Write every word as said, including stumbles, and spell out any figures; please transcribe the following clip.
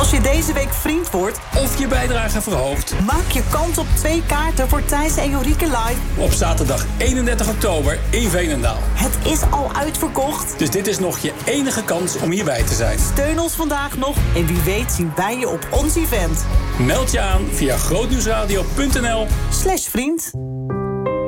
Als je deze week vriend wordt of je bijdrage verhoogt, maak je kans op twee kaarten voor Thijs en Jorike live op zaterdag eenendertig oktober in Veenendaal. Het is al uitverkocht. Dus dit is nog je enige kans om hierbij te zijn. Steun ons vandaag nog en wie weet zien wij je op ons event. Meld je aan via grootnieuwsradio punt n l slash vriend.